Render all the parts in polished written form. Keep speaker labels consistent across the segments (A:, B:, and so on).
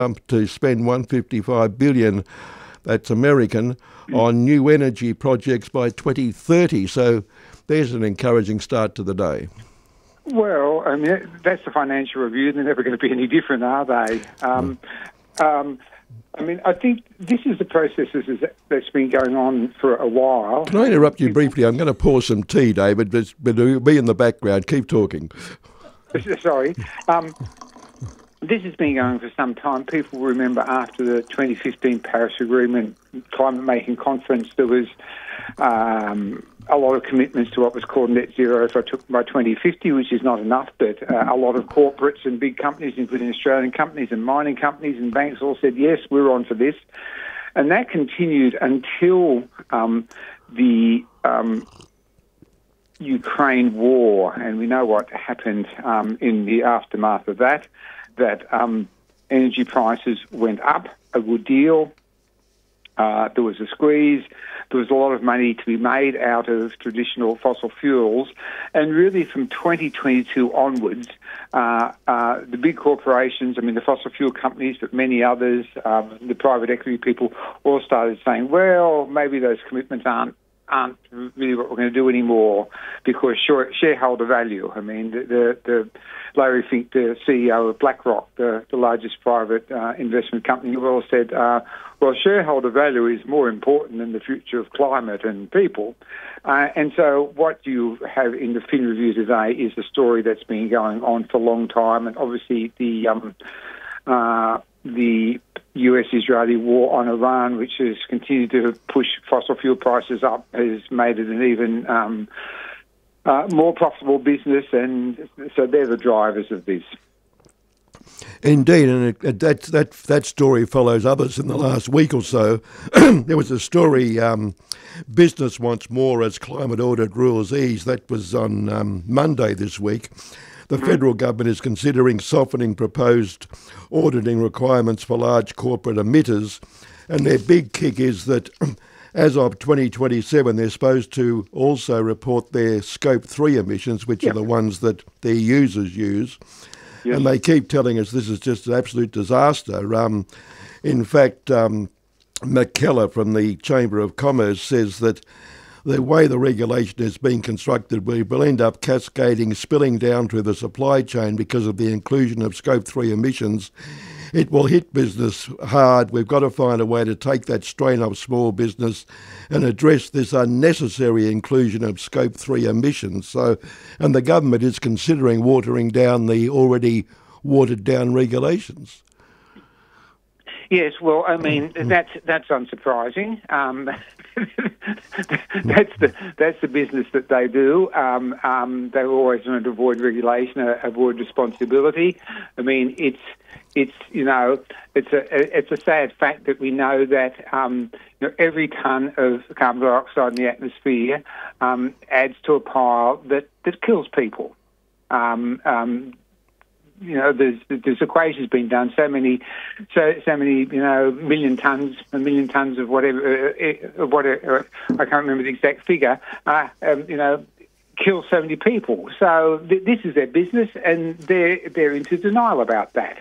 A: to spend 155 billion, that's American, on new energy projects by 2030. So there's an encouraging start to the day.
B: Well, I mean, that's the Financial Review. They're never going to be any different, are they? I mean, I think this is the process that's been going on for a while.
A: Can I interrupt you briefly? I'm going to pour some tea, David, but it'll be in the background. Keep talking.
B: Sorry. This has been going for some time. People remember after the 2015 Paris Agreement climate-making conference, there was a lot of commitments to what was called net zero by 2050, which is not enough, but a lot of corporates and big companies, including Australian companies and mining companies and banks, all said, yes, we're on for this. And that continued until the Ukraine war, and we know what happened in the aftermath of that energy prices went up a good deal. There was a squeeze. There was a lot of money to be made out of traditional fossil fuels. And really from 2022 onwards, the big corporations, I mean, the fossil fuel companies, but many others, the private equity people, all started saying, well, maybe those commitments aren't really what we're going to do anymore because shareholder value. I mean, the Larry Fink, the CEO of BlackRock, the largest private investment company, well said, well, shareholder value is more important than the future of climate and people. And so what you have in the Fin Review today is a story that's been going on for a long time, and obviously the US-Israeli war on Iran, which has continued to push fossil fuel prices up, has made it an even more profitable business, and so they're the drivers of this.
A: Indeed, and that story follows others in the last week or so. There was a story, business wants more as climate audit rules ease. That was on Monday this week. The federal government is considering softening proposed auditing requirements for large corporate emitters, and their big kick is that as of 2027, they're supposed to also report their Scope 3 emissions, which are the ones that their users use. Yes. And they keep telling us this is just an absolute disaster. In fact, McKellar from the Chamber of Commerce says that the way the regulation is being constructed, we will end up cascading, spilling down to the supply chain because of the inclusion of Scope 3 emissions. It will hit business hard. We've got to find a way to take that strain off small business and address this unnecessary inclusion of Scope 3 emissions. So, and the government is considering watering down the already watered down regulations.
B: Yes, well, I mean, that's unsurprising. That's the business that they do. They always want to avoid regulation, avoid responsibility. I mean, it's a sad fact that we know that every tonne of carbon dioxide in the atmosphere adds to a pile that kills people. There's equations being done. So many, million tonnes of whatever. I can't remember the exact figure. Kill so many people. So this is their business, and they're into denial about that.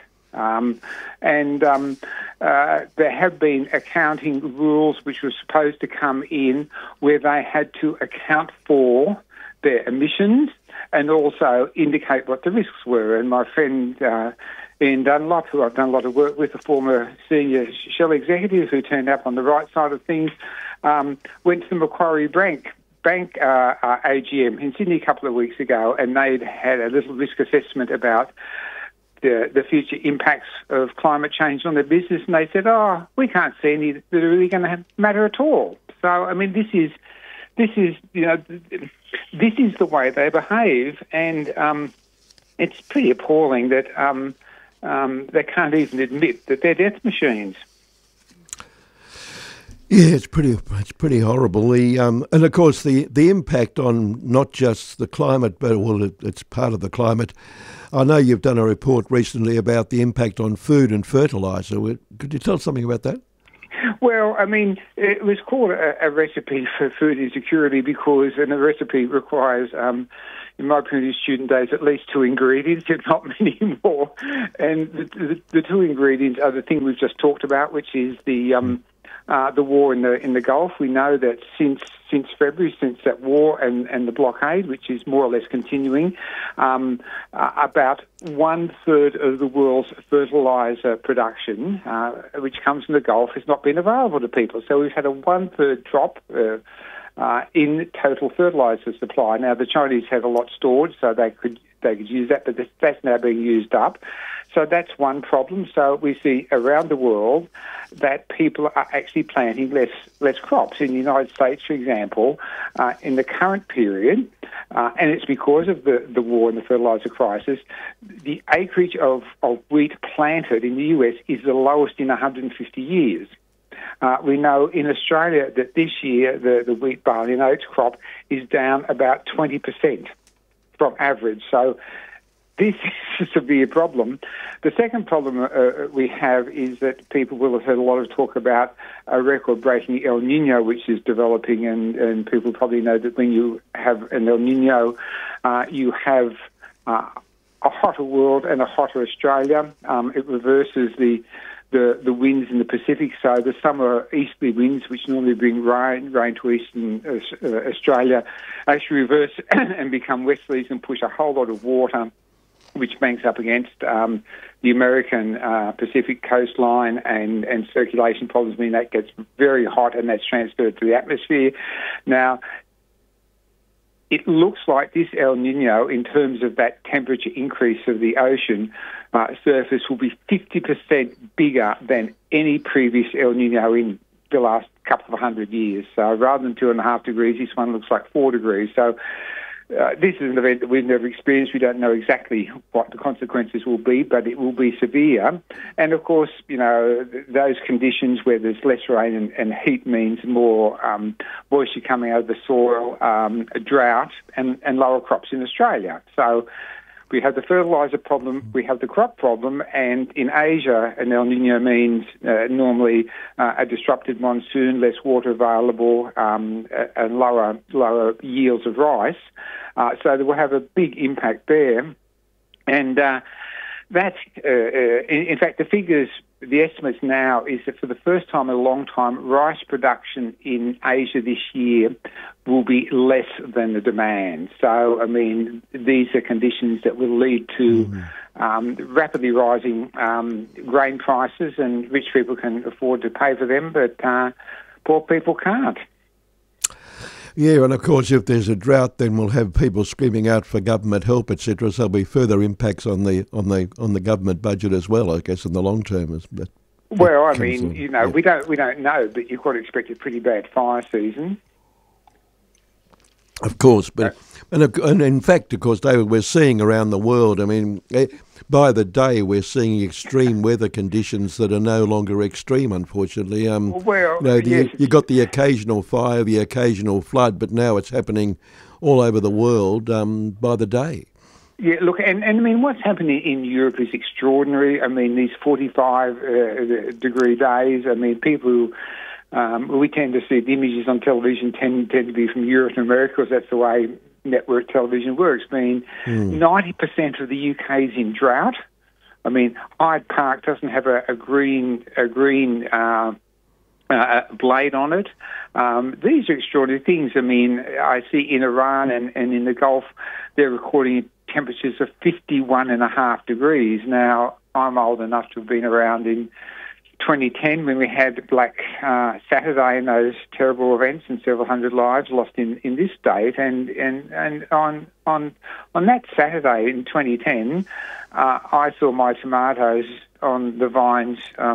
B: There have been accounting rules which were supposed to come in where they had to account for their emissions and also indicate what the risks were. And my friend Ian Dunlop, who I've done a lot of work with, a former senior Shell executive who turned up on the right side of things, went to the Macquarie Bank AGM in Sydney a couple of weeks ago, and they'd had a little risk assessment about the future impacts of climate change on their business, and they said, we can't see any that are really going to matter at all. So, I mean, this is the way they behave, and it's pretty appalling that they can't even admit that they're death machines.
A: Yeah, it's pretty horrible. And of course the impact on not just the climate, but it's part of the climate. I know you've done a report recently about the impact on food and fertiliser. Could you tell us something about that?
B: Well, I mean, it was called a recipe for food insecurity because a recipe requires, in my previous student days, at least 2 ingredients, if not many more. And the 2 ingredients are the thing we've just talked about, which is the war in the Gulf. We know that since February, since that war and the blockade, which is more or less continuing, about 1/3 of the world's fertiliser production, which comes from the Gulf, has not been available to people. So we've had a 1/3 drop in total fertiliser supply. Now the Chinese have a lot stored, so they could use that, but that's now being used up. So that's one problem. So we see around the world that people are actually planting less crops. In the United States, for example, in the current period, and it's because of the war and the fertiliser crisis, the acreage of wheat planted in the US is the lowest in 150 years. We know in Australia that this year the wheat, barley and oats crop is down about 20% from average. So this is a severe problem. The second problem we have is that people will have heard a lot of talk about a record-breaking El Nino, which is developing, and people probably know that when you have an El Nino, you have a hotter world and a hotter Australia. It reverses the winds in the Pacific, so the summer easterly winds, which normally bring rain to eastern Australia, actually reverse and become westerlies and push a whole lot of water, which banks up against the American Pacific coastline, and circulation problems mean that gets very hot and that's transferred to the atmosphere. Now, it looks like this El Nino, in terms of that temperature increase of the ocean surface, will be 50% bigger than any previous El Nino in the last couple of 100 years. So rather than 2.5 degrees, this one looks like 4 degrees. So this is an event that we've never experienced. We don't know exactly what the consequences will be, but it will be severe. And of course, you know, those conditions where there's less rain and heat means more moisture coming out of the soil, a drought, and lower crops in Australia. So we have the fertiliser problem, we have the crop problem, and in Asia, an El Nino means normally a disrupted monsoon, less water available, and lower yields of rice. So that will have a big impact there. And that, in fact, the estimates now is that for the first time in a long time, rice production in Asia this year will be less than the demand. So, I mean, these are conditions that will lead to rapidly rising grain prices, and rich people can afford to pay for them, but poor people can't.
A: Yeah, and of course, if there's a drought, then we'll have people screaming out for government help, etc. So there'll be further impacts on the government budget as well, I guess, in the long term.
B: Well, I mean, you know, we don't know, but you've got to expect a pretty bad fire season.
A: Of course, but and in fact, of course, David, we're seeing around the world. I mean, by the day, we're seeing extreme weather conditions that are no longer extreme, unfortunately. You got the occasional fire, the occasional flood, but now it's happening all over the world by the day.
B: Yeah, look, and I mean, what's happening in Europe is extraordinary. I mean, these 45-degree days. I mean, people who we tend to see the images on television tend to be from Europe and America, because that's the way network television works. I mean, 90% of the UK is in drought. I mean, Hyde Park doesn't have a green blade on it. These are extraordinary things. I mean, I see in Iran and in the Gulf, they're recording temperatures of 51.5 degrees. Now, I'm old enough to have been around in 2010 when we had Black Saturday and those terrible events, and several hundred lives lost in this state. And on that Saturday in 2010, I saw my tomatoes on the vines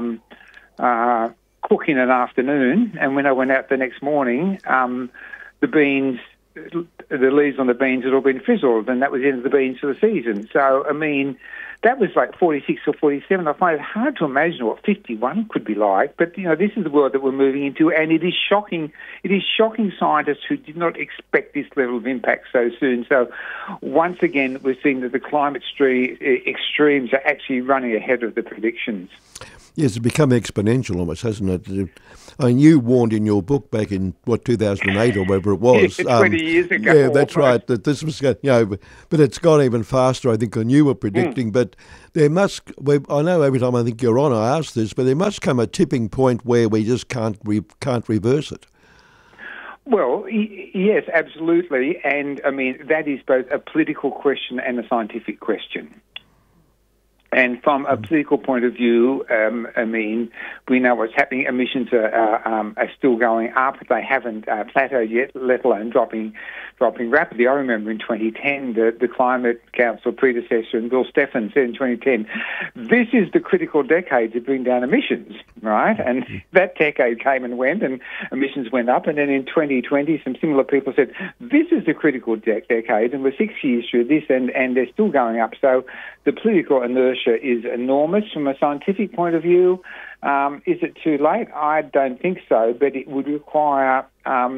B: cook in an afternoon, and when I went out the next morning, the leaves on the beans had all been frizzled, and that was the end of the beans for the season. So, I mean, that was like 46 or 47. I find it hard to imagine what 51 could be like. But, this is the world that we're moving into, and it is shocking. It is shocking scientists who did not expect this level of impact so soon. So once again, we're seeing that the climate extremes are actually running ahead of the predictions.
A: Yes, it's become exponential almost, hasn't it? I mean, you warned in your book back in, 2008 or whatever it was.
B: 20 years ago.
A: Yeah, that's right, that this was going, but it's gone even faster, I think, than you were predicting. But there must, I know every time I think you're on, I ask this, but there must come a tipping point where we just can't reverse it.
B: Well, yes, absolutely. And, I mean, that is both a political question and a scientific question. And from a political point of view, I mean, we know what's happening. Emissions are still going up. They haven't plateaued yet, let alone dropping rapidly. I remember in 2010, the Climate Council predecessor, and Bill Stephan, said in 2010, this is the critical decade to bring down emissions, right? And that decade came and went, and emissions went up. And then in 2020, some similar people said, this is the critical decade, and we're 6 years through this, and they're still going up. So the political inertia is enormous. From a scientific point of view, is it too late? I don't think so, but it would require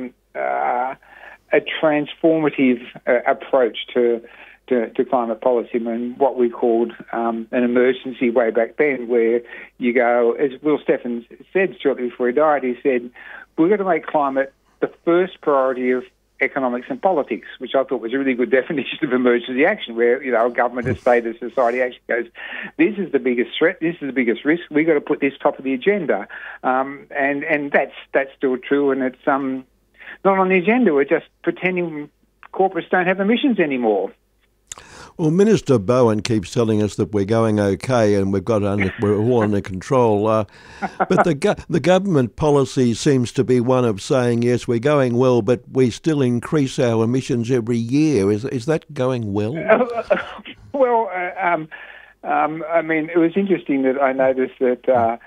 B: a transformative approach to climate policy. I mean, what we called an emergency way back then, where you go, as Will Stephan said shortly before he died, he said, we're going to make climate the first priority of economics and politics, which I thought was a really good definition of emergency action, where, a government, a state, a society actually goes, this is the biggest threat, this is the biggest risk, we've got to put this top of the agenda. And that's still true, and it's not on the agenda. We're just pretending corporates don't have emissions anymore.
A: Well, Minister Bowen keeps telling us that we're going okay and we're all under control. But the government policy seems to be one of saying, yes, we're going well, but we still increase our emissions every year. Is that going well?
B: Well, I mean, it was interesting that I noticed that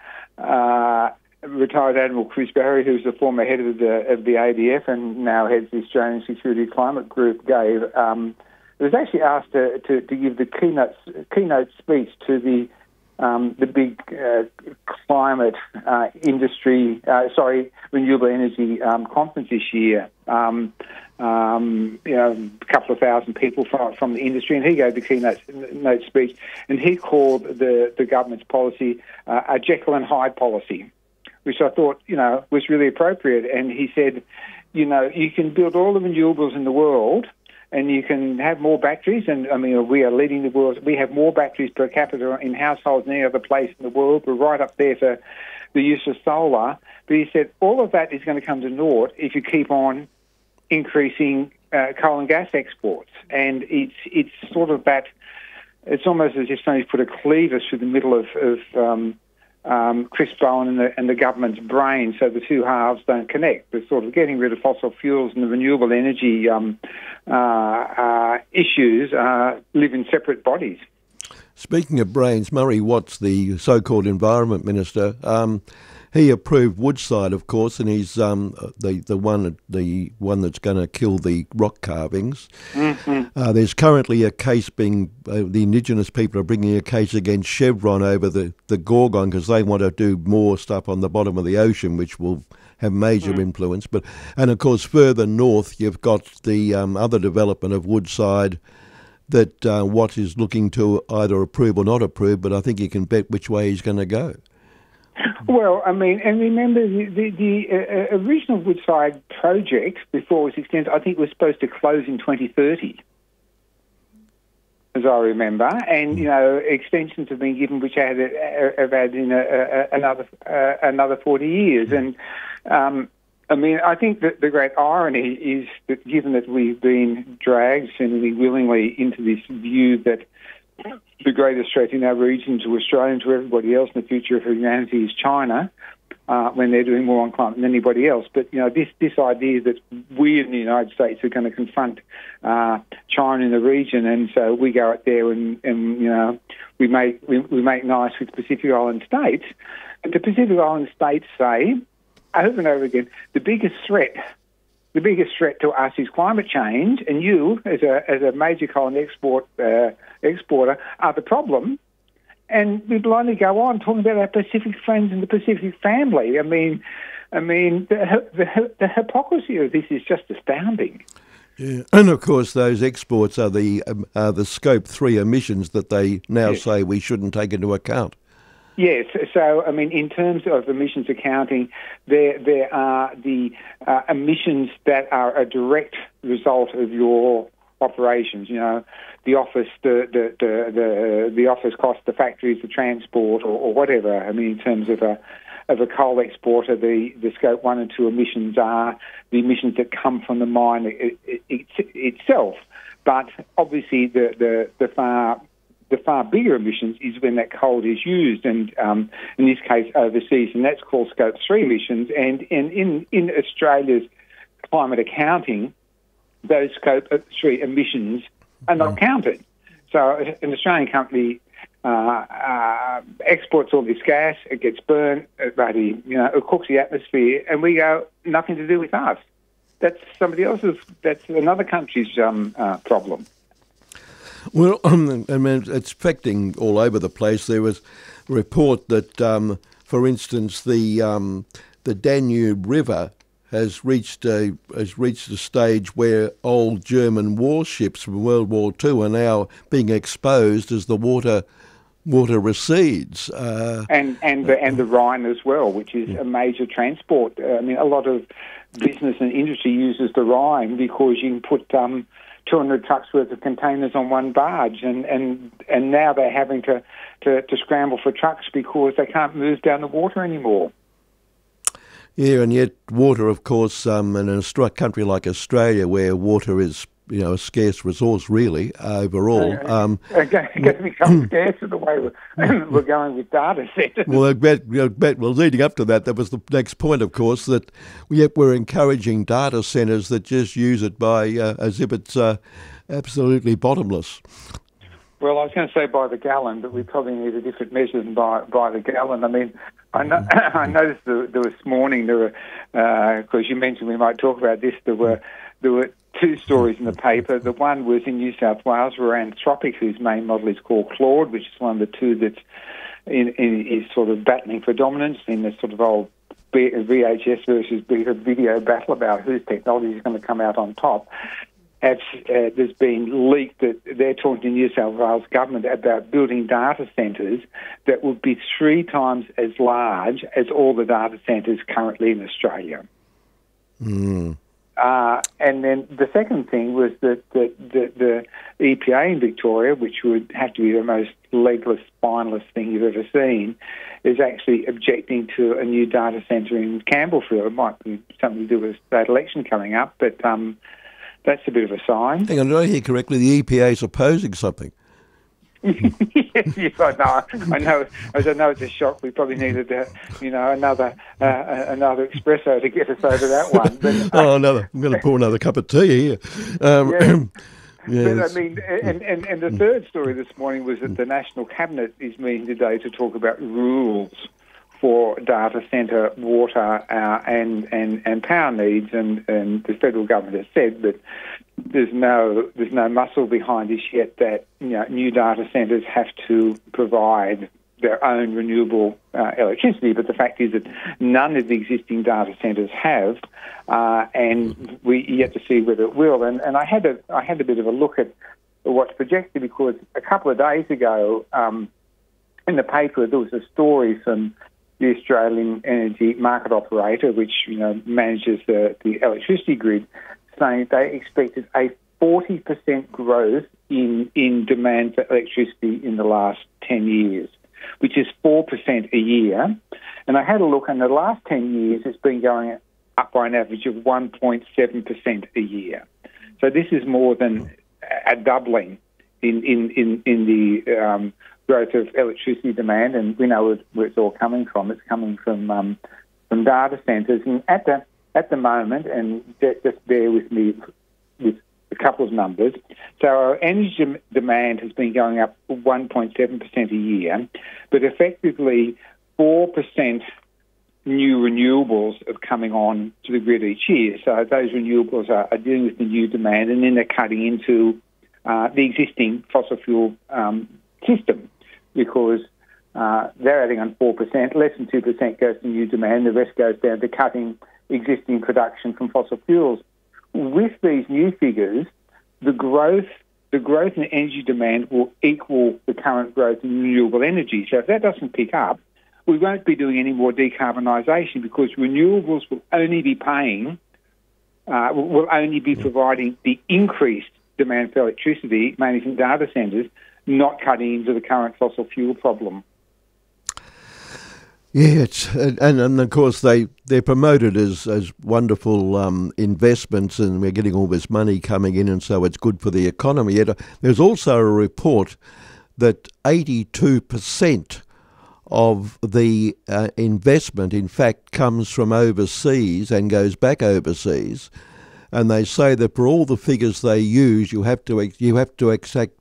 B: retired Admiral Chris Barry, who's the former head of the ADF and now heads the Australian Security Climate Group, was actually asked to give the keynote speech to the big climate industry, renewable energy conference this year. A couple of thousand people from the industry, and he gave the keynote speech, and he called the government's policy a Jekyll and Hyde policy, which I thought, was really appropriate. And he said, you can build all the renewables in the world, and you can have more batteries, and I mean, we are leading the world. We have more batteries per capita in households than any other place in the world. We're right up there for the use of solar. But he said all of that is going to come to naught if you keep on increasing coal and gas exports. And it's sort of that. It's almost as if somebody's put a cleaver through the middle of Chris Bowen and the government's brain, so the two halves don't connect. They're sort of getting rid of fossil fuels, and the renewable energy issues live in separate bodies.
A: Speaking of brains, Murray Watts, the so-called Environment Minister, he approved Woodside, of course, and he's the one that's going to kill the rock carvings. Mm-hmm. There's currently a case being the Indigenous people are bringing a case against Chevron over the Gorgon, because they want to do more stuff on the bottom of the ocean, which will have major influence. And of course, further north, you've got the other development of Woodside that Watt is looking to either approve or not approve, but I think you can bet which way he's going to go.
B: Well, I mean, and remember the original Woodside project, before it was extended, I think was supposed to close in 2030, as I remember. And, extensions have been given which have added in another 40 years. And, I mean, I think that the great irony is that given that we've been dragged seemingly willingly into this view that the greatest threat in our region to Australia and to everybody else in the future of humanity is China, when they're doing more on climate than anybody else. But, this idea that we in the United States are going to confront China in the region, and so we go out there and we make nice with Pacific Island states. And the Pacific Island states say, over and over again, the biggest threat to us is climate change, and you, as a major coal and exporter, are the problem. and we blindly go on talking about our Pacific friends and the Pacific family. I mean, the hypocrisy of this is just astounding.
A: Yeah. And of course, those exports are the Scope 3 emissions that they now say we shouldn't take into account.
B: Yes, so I mean, in terms of emissions accounting, there are the emissions that are a direct result of your operations. You know, the office, the office cost, the factories, the transport, or whatever. I mean, in terms of a coal exporter, the Scope 1 and 2 emissions are the emissions that come from the mine itself. But obviously, the far bigger emissions is when that coal is used, and in this case overseas, and that's called Scope 3 emissions. And in Australia's climate accounting, those Scope 3 emissions are not counted. So an Australian company exports all this gas, it gets burnt, it cooks the atmosphere, and we go, nothing to do with us. That's somebody else's, that's another country's problem.
A: Well, I mean, it's affecting all over the place. There was a report that, for instance, the Danube River has reached a stage where old German warships from World War II are now being exposed as the water recedes.
B: And the Rhine as well, which is a major transport. I mean, a lot of business and industry uses the Rhine because you can put 200 trucks worth of containers on one barge, and now they're having to scramble for trucks because they can't move down the water anymore.
A: Yeah, and yet water, of course, in a country like Australia, where water is, a scarce resource, really, overall.
B: It's going to become scarce in the way we're going with data centres.
A: Well, leading up to that, that was the next point, of course, that we're encouraging data centres that just use it as if it's absolutely bottomless.
B: Well, I was going to say by the gallon, but we probably need a different measure than by the gallon. I mean, I noticed this morning there were, because you mentioned we might talk about this, there were two stories in the paper. The one was in New South Wales, where Anthropic, whose main model is called Claude, which is one of the two that's is sort of battling for dominance in this sort of old VHS versus beta video battle about whose technology is going to come out on top. There's been leaked that they're talking to New South Wales government about building data centres that would be 3 times as large as all the data centres currently in Australia.
A: Mm.
B: And then the second thing was that the EPA in Victoria, which would have to be the most legless, spineless thing you've ever seen, is actually objecting to a new data centre in Campbellfield. It might be something to do with the state election coming up, but that's a bit of a sign.
A: Hang on, did I hear correctly? The EPA is opposing something.
B: Yes, I know. As I know, it's a shock. We probably needed, another espresso to get us over that one. But,
A: I'm going to pour another cup of tea here.
B: Yes.
A: Yes.
B: But I mean, and the third story this morning was that the National Cabinet is meeting today to talk about rules for data centre water and power needs, and the federal government has said that there's no muscle behind this yet, that new data centres have to provide their own renewable electricity, but the fact is that none of the existing data centres have, and we yet to see whether it will. And I had a bit of a look at what's projected, because a couple of days ago in the paper there was a story from the Australian Energy Market Operator, which manages the electricity grid, saying they expected a 40% growth in demand for electricity in the last 10 years, which is 4% a year. And I had a look, and the last 10 years it's been going up by an average of 1.7% a year. So this is more than a doubling in the growth of electricity demand, and we know where it's all coming from. It's coming from data centres, and at the moment, and just bear with me with a couple of numbers. So our energy demand has been going up 1.7% a year, but effectively 4% new renewables are coming on to the grid each year. So those renewables are dealing with the new demand, and then they're cutting into the existing fossil fuel system, because They're adding on 4%. Less than 2% goes to new demand. The rest goes down to cutting existing production from fossil fuels. With these new figures, the growth in energy demand will equal the current growth in renewable energy. So if that doesn't pick up, we won't be doing any more decarbonisation, because renewables will only be providing the increased demand for electricity, mainly from data centres, not cutting into the current fossil fuel problem.
A: Yeah, and of course they're promoted as wonderful investments, and we're getting all this money coming in, and so it's good for the economy. Yet there's also a report that 82% of the investment, in fact, comes from overseas and goes back overseas. And they say that for all the figures they use, you have to extract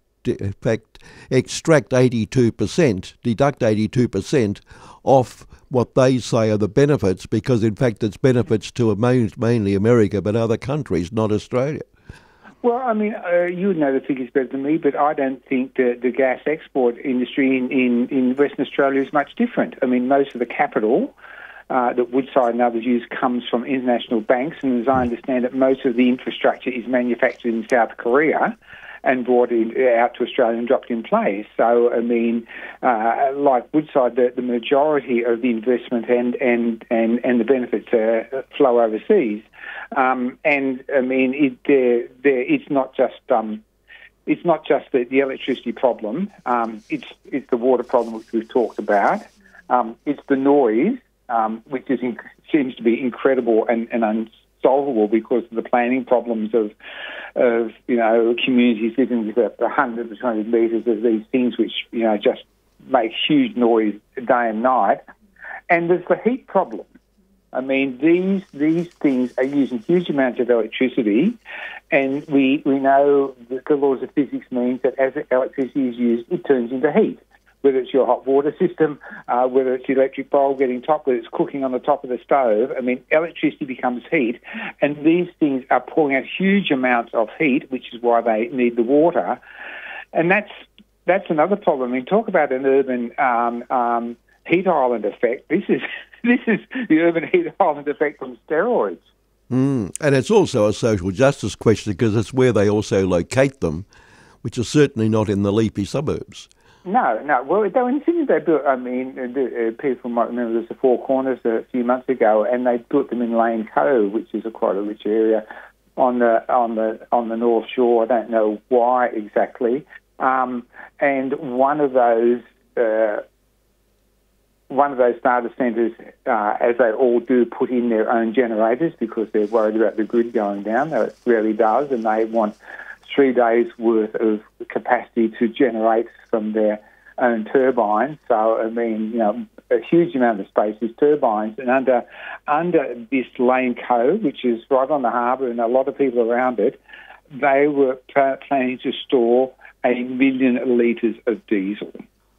A: 82%, deduct 82% off what they say are the benefits, because in fact it's benefits to mainly America, but other countries, not Australia.
B: Well, I mean, you would know the figures better than me, but I don't think the gas export industry in Western Australia is much different. I mean, most of the capital that Woodside and others use comes from international banks, and as I understand it, most of the infrastructure is manufactured in South Korea and brought out to Australia and dropped in place. So, I mean, like Woodside, the majority of the investment and the benefits flow overseas. And I mean, it's not just the electricity problem. It's the water problem, which we've talked about. It's the noise, which seems to be incredible and unsolvable because of the planning problems of communities living with 100 to 200 metres of these things, which just make huge noise day and night. And there's the heat problem. I mean, these things are using huge amounts of electricity, and we know that the laws of physics means that as electricity is used, it turns into heat. Whether it's your hot water system, whether it's the electric bulb getting top, whether it's cooking on the top of the stove, I mean, electricity becomes heat, and these things are pulling out huge amounts of heat, which is why they need the water. And that's another problem. I mean, talk about an urban heat island effect. This is the urban heat island effect on steroids.
A: And it's also a social justice question, because it's where they also locate them, which is certainly not in the leafy suburbs.
B: No. Well, though in Sydney they built, I mean, people might remember there's the Four Corners a few months ago, and they built them in Lane Cove, which is quite a rich area on the North Shore. I don't know why exactly. And one of those data centres, as they all do, put in their own generators because they're worried about the grid going down. It rarely does, and they want 3 days' worth of capacity to generate from their own turbines. So, I mean, a huge amount of space is turbines. And under this Lane Cove, which is right on the harbour and a lot of people around it, they were planning to store 1 million litres of diesel.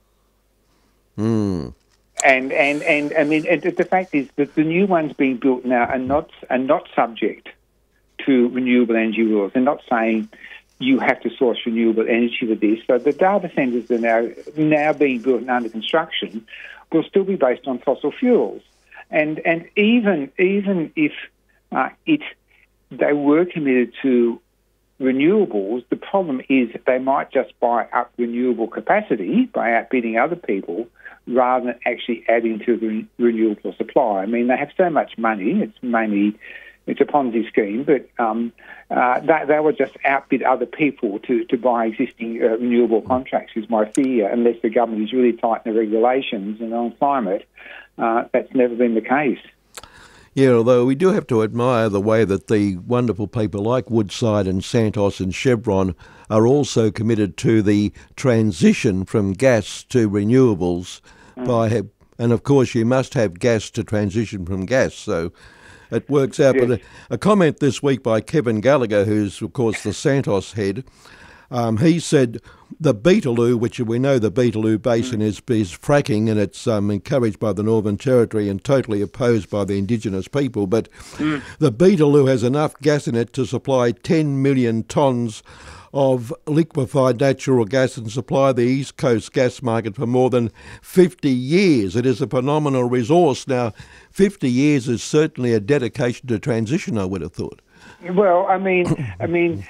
B: And I mean, the fact is that the new ones being built now are not subject to renewable energy rules. They're not saying you have to source renewable energy for this. So the data centres that are now being built and under construction will still be based on fossil fuels. And even if they were committed to renewables, the problem is they might just buy up renewable capacity by outbidding other people rather than actually adding to the renewable supply. I mean, they have so much money, it's a Ponzi scheme, but they will just outbid other people to buy existing renewable contracts, is my fear, unless the government is really tight in the regulations. And on climate, that's never been the case.
A: Yeah, although we do have to admire the way that the wonderful people like Woodside and Santos and Chevron are also committed to the transition from gas to renewables. And of course you must have gas to transition from gas, so it works out. Yes. But a comment this week by Kevin Gallagher, who's of course the Santos head, he said the Beetaloo, which we know the Beetaloo Basin is fracking, and it's encouraged by the Northern Territory and totally opposed by the Indigenous people, but the Beetaloo has enough gas in it to supply 10 million tonnes of liquefied natural gas and supply the East Coast gas market for more than 50 years. It is a phenomenal resource. Now, 50 years is certainly a dedication to transition, I would have thought.
B: Well, the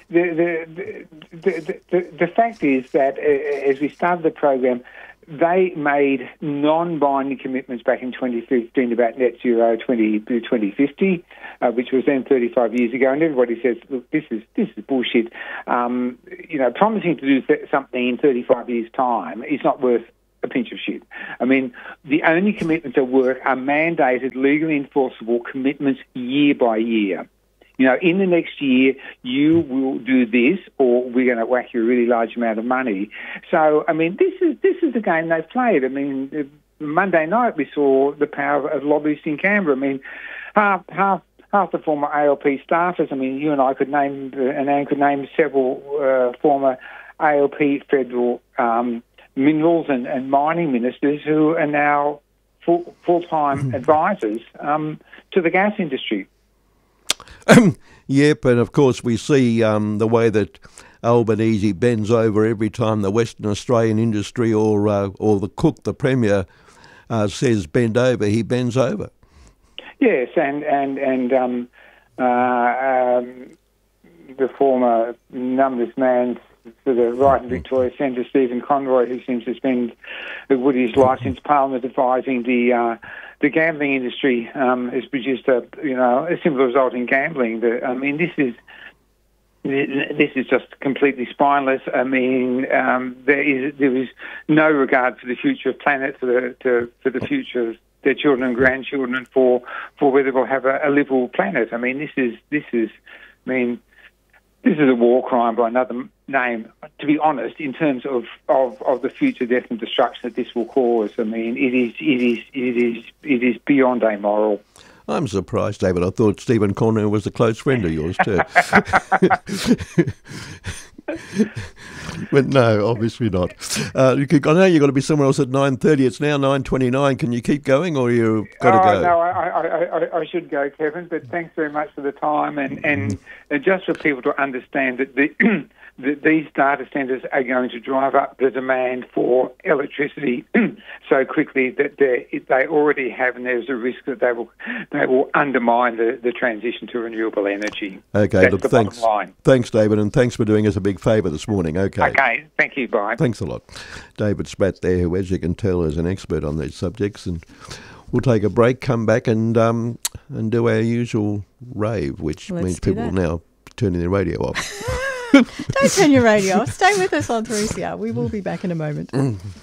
B: fact is that as we started the program, they made non-binding commitments back in 2015 about net zero 2050, which was then 35 years ago, and everybody says, "Look, this is bullshit." Promising to do something in 35 years' time is not worth a pinch of shit. I mean, the only commitments that work are mandated, legally enforceable commitments year by year. In the next year, you will do this, or we're going to whack you a really large amount of money. So, this is the game they've played. Monday night we saw the power of lobbyists in Canberra. Half the former ALP staffers. You and I could name, and Anne could name several former ALP federal minerals and mining ministers who are now full-time advisors to the gas industry.
A: Yep, and of course we see the way that Albanese bends over every time the Western Australian industry or the Cook, the Premier, says bend over, he bends over.
B: Yes, and the former numbers man to the right in Victoria Centre, Stephen Conroy, who seems to spend his life since Parliament advising the gambling industry, has produced a simple result in gambling. This is just completely spineless. There is no regard for the future of planet, for the future of their children and grandchildren, and for whether we'll have a livable planet. This is a war crime by another name, to be honest, in terms of the future death and destruction that this will cause. It is beyond amoral.
A: I'm surprised, David. I thought Stephen Conroy was a close friend of yours too. But no, obviously not. I know you've got to be somewhere else at 9:30. It's now 9:29. Can you keep going, or you've got to go?
B: No, I should go, Kevin. But thanks very much for the time, and just for people to understand that these data centres are going to drive up the demand for electricity so quickly that they already have, and there's a risk that they will undermine the transition to renewable energy.
A: Okay,
B: that's the
A: thanks.
B: bottom line.
A: Thanks, David, and thanks for doing us a big favour this morning.
B: Okay, thank you, bye.
A: Thanks a lot. David Spratt there, who, as you can tell, is an expert on these subjects, and we'll take a break, come back and do our usual rave, which means people now turning their radio off.
C: Don't turn your radio off. Stay with us on 3CR. We will be back in a moment.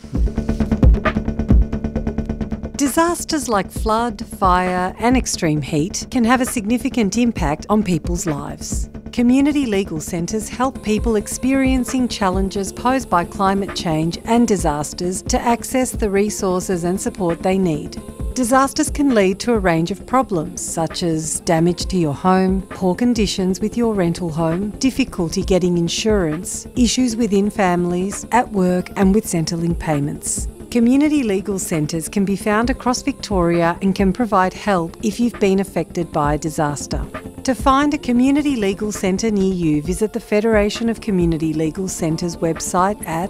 C: Disasters like flood, fire and extreme heat can have a significant impact on people's lives. Community legal centres help people experiencing challenges posed by climate change and disasters to access the resources and support they need. Disasters can lead to a range of problems such as damage to your home, poor conditions with your rental home, difficulty getting insurance, issues within families, at work and with Centrelink payments. Community legal centres can be found across Victoria and can provide help if you've been affected by a disaster. To find a community legal centre near you, visit the Federation of Community Legal Centres website at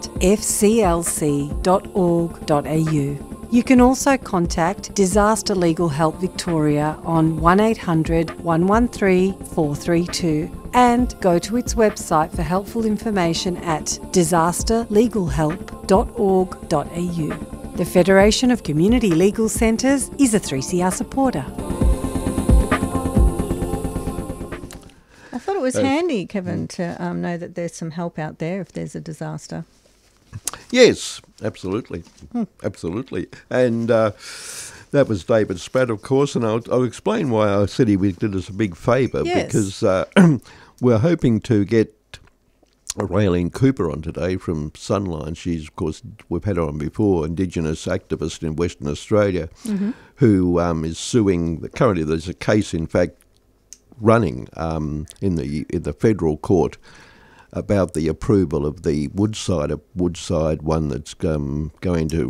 C: fclc.org.au. You can also contact Disaster Legal Help Victoria on 1800 113 432 and go to its website for helpful information at disasterlegalhelp.org.au. The Federation of Community Legal Centres is a 3CR supporter. I thought it was handy, Kevin, to know that there's some help out there if there's a disaster.
A: Yes, absolutely. Absolutely. And that was David Spratt, of course, and I'll explain why I said he did us a big favour, because we're hoping to get Raylene Cooper on today from Sunline. She's, of course, we've had her on before, Indigenous activist in Western Australia, who is suing. Currently there's a case, in fact, running in the federal court about the approval of the Woodside one that's going to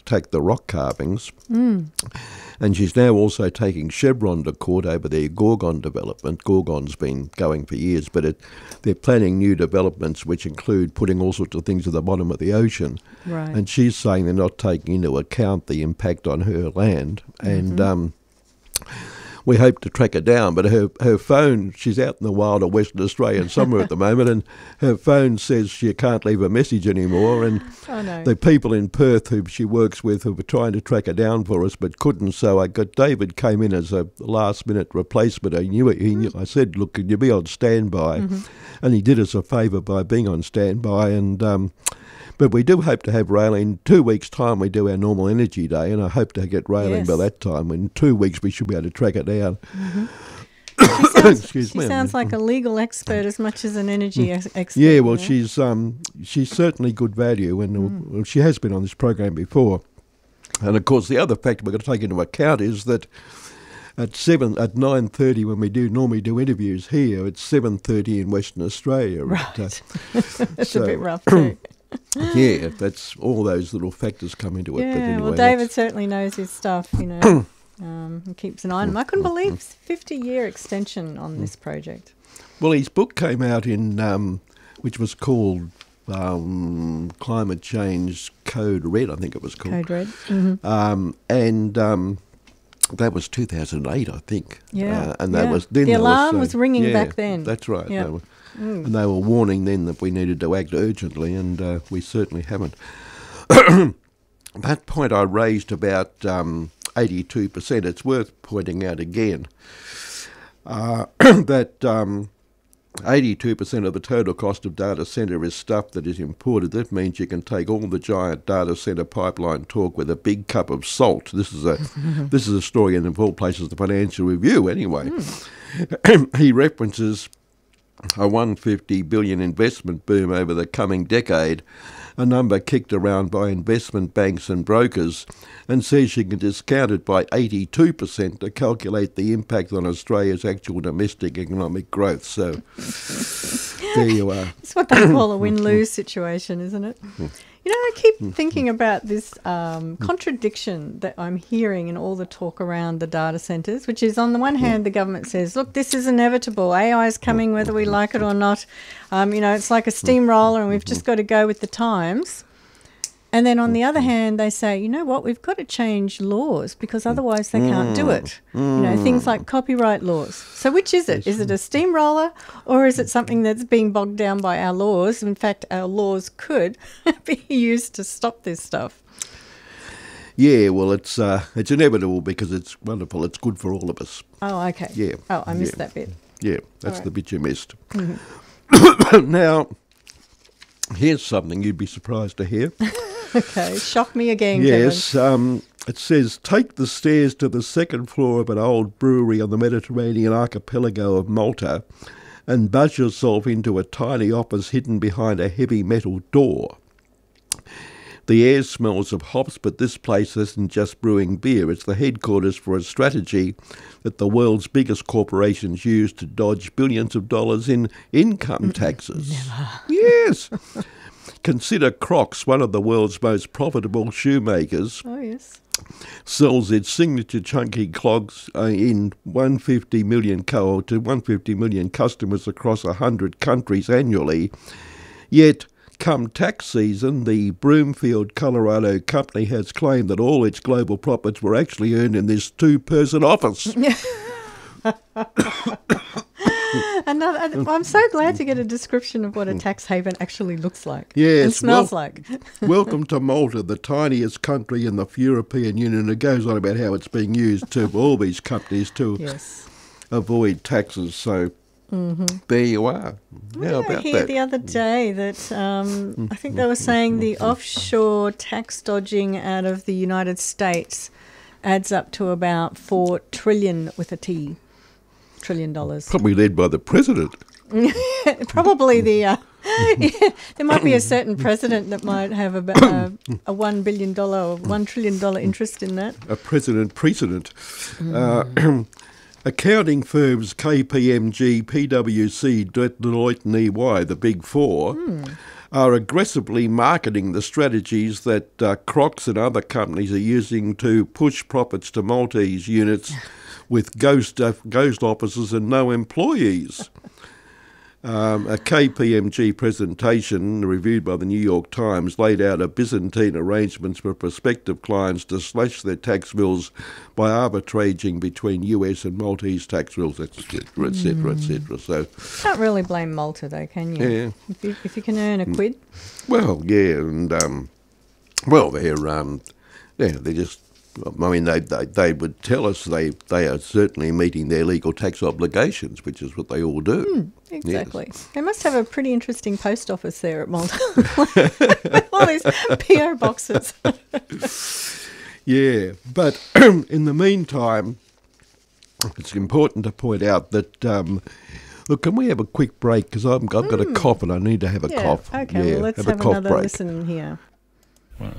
A: attack the rock carvings. And she's now also taking Chevron to court over their Gorgon development. Gorgon's been going for years, but they're planning new developments which include putting all sorts of things at the bottom of the ocean.
C: Right.
A: And she's saying they're not taking into account the impact on her land. And we hope to track her down, but her phone, she's out in the wild of Western Australia somewhere at the moment, and her phone says she can't leave a message anymore. And the people in Perth who she works with who were trying to track her down for us but couldn't, so I got David came in as a last-minute replacement. I knew it. I said, look, can you be on standby? And he did us a favour by being on standby, and but we do hope to have Raylene in 2 weeks' time. We do our normal energy day, and I hope to get Raylene by that time. In 2 weeks, we should be able to track it down.
C: She sounds like a legal expert as much as an energy expert.
A: Yeah, well, she's certainly good value, and she has been on this program before. And of course, the other factor we've got to take into account is that at 9:30 when we normally do interviews here, it's 7:30 in Western Australia.
C: Right, that's a bit rough too.
A: Yeah, that's all those little factors come into it.
C: Yeah,
A: but anyway,
C: well, David certainly knows his stuff, you know, and keeps an eye on him. I couldn't believe 50-year extension on this project.
A: Well, his book came out in, which was called Climate Change Code Red, I think it was called.
C: Code Red.
A: And that was 2008, I think.
C: Yeah.
A: And that was then
C: the alarm was ringing back then.
A: That's right.
C: Yep.
A: And they were warning then that we needed to act urgently, and we certainly haven't. That point I raised about 82%. It's worth pointing out again that 82% of the total cost of data centre is stuff that is imported. That means you can take all the giant data centre pipeline talk with a big cup of salt. This is a story in, of all places, the Financial Review anyway. He references a $150 billion investment boom over the coming decade, a number kicked around by investment banks and brokers, and says you can discount it by 82% to calculate the impact on Australia's actual domestic economic growth. So there you are.
C: It's what they call a win-lose situation, isn't it? You know, I keep thinking about this contradiction that I'm hearing in all the talk around the data centres, which is on the one hand, the government says, look, this is inevitable. AI is coming whether we like it or not. You know, it's like a steamroller and we've just got to go with the times. And then on the other hand, they say, you know what, we've got to change laws because otherwise they can't do it. You know, things like copyright laws. So which is it? Is it a steamroller or is it something that's being bogged down by our laws? In fact, our laws could be used to stop this stuff.
A: Yeah, well, it's inevitable because it's wonderful. It's good for all of us.
C: Oh, okay.
A: Yeah.
C: Oh, I missed that bit.
A: Yeah, that's the bit you missed.
C: Mm-hmm.
A: Now, here's something you'd be surprised to hear.
C: Okay, shock me again,
A: Yes,
C: Kevin.
A: it says, take the stairs to the second floor of an old brewery on the Mediterranean archipelago of Malta and buzz yourself into a tiny office hidden behind a heavy metal door. The air smells of hops, but this place isn't just brewing beer. It's the headquarters for a strategy that the world's biggest corporations use to dodge billions of dollars in income taxes.
C: Never.
A: Yes. Consider Crocs, one of the world's most profitable shoemakers.
C: Oh, yes.
A: Sells its signature chunky clogs in 150 million customers across 100 countries annually. Yet, come tax season, the Broomfield, Colorado company has claimed that all its global profits were actually earned in this two-person office.
C: And I'm so glad to get a description of what a tax haven actually looks like
A: yes,
C: and smells like.
A: Welcome to Malta, the tiniest country in the European Union. It goes on about how it's being used to all these companies to avoid taxes. So there you are. How about
C: I heard the other day that I think they were saying the offshore tax dodging out of the United States adds up to about $4 trillion with a T. $4 trillion.
A: Probably led by the president.
C: Probably there might be a certain president that might have a $1 billion or $1 trillion interest in that.
A: A precedent. Accounting firms KPMG, PwC, Deloitte and EY, the big four, are aggressively marketing the strategies that Crocs and other companies are using to push profits to Maltese units with ghost officers and no employees. A KPMG presentation reviewed by the New York Times laid out a Byzantine arrangements for prospective clients to slash their tax bills by arbitraging between US and Maltese tax rules, etc., etc., etc. So
D: can't really blame Malta, though, can you?
A: Yeah.
D: If you can earn a quid.
A: Well, yeah, and they're just. I mean, they would tell us they are certainly meeting their legal tax obligations, which is what they all do.
D: Exactly. Yes. They must have a pretty interesting post office there at Malta with all these PO boxes.
A: Yeah, but in the meantime, it's important to point out that, look, can we have a quick break? Because I've got a cough and I need to have a cough.
D: Okay, well, let's have another listen here.